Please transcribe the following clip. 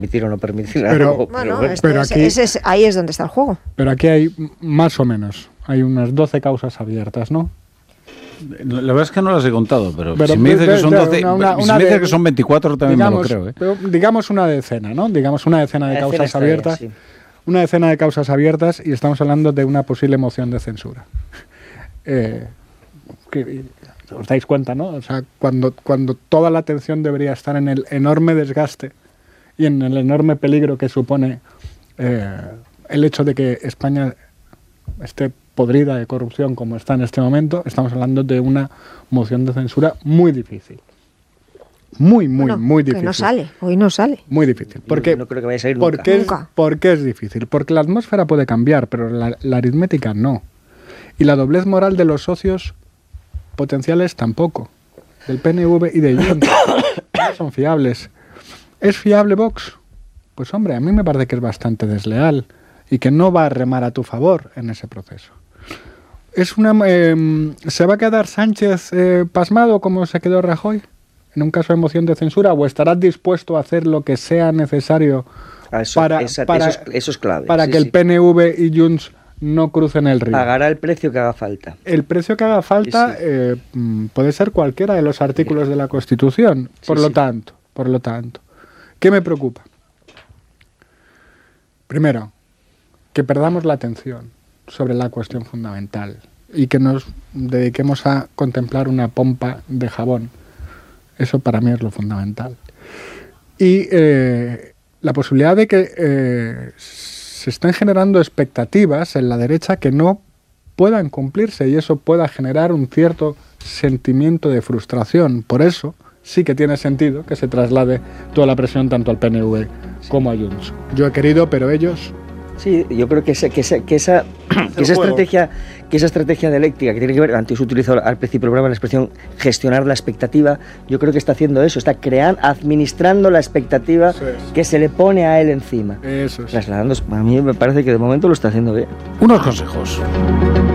Permitir o no permitir Pero- algo. Bueno, Bueno. pero aquí- ahí es donde está el juego. Pero aquí hay más o menos, hay unas 12 causas abiertas, ¿no? La verdad es que no las he contado, pero, Pero si me dices que son 12, una si me dices de- que son 24 también me lo creo. pero digamos una decena, ¿no? Digamos una decena de La causas escena está ahí, abiertas. sí. Una decena de causas abiertas y estamos hablando de una posible moción de censura. Os dais cuenta, ¿no? O sea, cuando toda la atención debería estar en el enorme desgaste y en el enorme peligro que supone el hecho de que España esté podrida de corrupción como está en este momento, estamos hablando de una moción de censura muy difícil. Muy difícil. Que no sale, hoy no sale. Muy difícil. Porque, No creo que vaya a salir porque nunca. ¿Por qué es difícil? Porque la atmósfera puede cambiar, pero la aritmética no. Y la doblez moral de los socios potenciales tampoco. Del PNV y de Junts. No son fiables. ¿Es fiable Vox? Pues hombre, a mí me parece que es bastante desleal y que no va a remar a tu favor en ese proceso. ¿Se va a quedar Sánchez pasmado como se quedó Rajoy en un caso de moción de censura o estará dispuesto a hacer lo que sea necesario Eso es clave. para sí, que sí. el PNV y Junts no crucen el río? Pagará el precio que haga falta. El precio que haga falta Sí, puede ser cualquiera de los artículos de la Constitución. Por lo tanto, ¿qué me preocupa? Primero, que perdamos la atención sobre la cuestión fundamental y que nos dediquemos a contemplar una pompa de jabón. Eso para mí es lo fundamental. Y la posibilidad de que se estén generando expectativas en la derecha que no puedan cumplirse y eso pueda generar un cierto sentimiento de frustración. Por eso sí que tiene sentido que se traslade toda la presión tanto al PNV como a Junts. Yo he querido, pero ellos... Sí, yo creo que esa estrategia dialéctica que tiene que ver, antes utilizó al principio del programa la expresión gestionar la expectativa, yo creo que está haciendo eso, está administrando la expectativa que se le pone a él encima. Eso es. Trasladando, a mí me parece que de momento lo está haciendo bien. Unos consejos.